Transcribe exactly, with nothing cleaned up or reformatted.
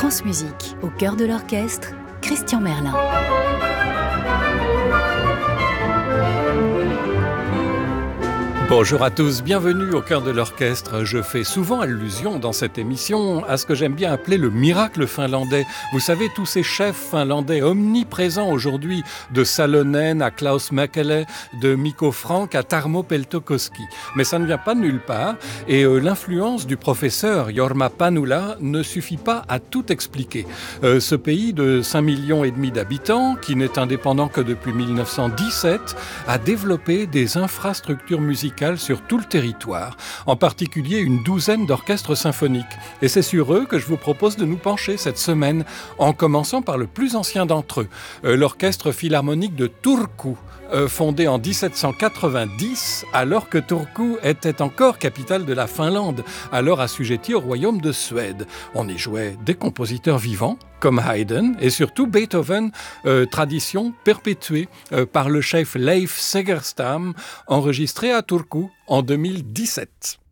France Musique, au cœur de l'orchestre, Christian Merlin. Bonjour à tous, bienvenue au cœur de l'orchestre. Je fais souvent allusion dans cette émission à ce que j'aime bien appeler le miracle finlandais. Vous savez, tous ces chefs finlandais omniprésents aujourd'hui, de Salonen à Klaus Mäkelä, de Mikko Franck à Tarmo Peltokoski. Mais ça ne vient pas de nulle part et euh, l'influence du professeur Jorma Panula ne suffit pas à tout expliquer. Euh, ce pays de cinq millions et demi d'habitants, qui n'est indépendant que depuis mille neuf cent dix-sept, a développé des infrastructures musicales sur tout le territoire, en particulier une douzaine d'orchestres symphoniques. Et c'est sur eux que je vous propose de nous pencher cette semaine, en commençant par le plus ancien d'entre eux, euh, l'orchestre philharmonique de Turku, euh, fondé en dix-sept cent quatre-vingt-dix, alors que Turku était encore capitale de la Finlande, alors assujettie au royaume de Suède. On y jouait des compositeurs vivants, comme Haydn, et surtout Beethoven, euh, tradition perpétuée euh, par le chef Leif Segerstam, enregistré à Turku en deux mille dix-sept.